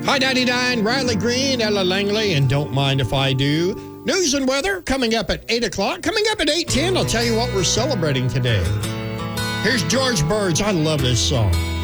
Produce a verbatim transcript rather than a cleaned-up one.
I ninety-nine, Riley Green, Ella Langley, and Don't Mind If I Do. News and weather coming up at eight o'clock. Coming up at eight ten, I'll tell you what we're celebrating today. Here's George Burns. I love this song.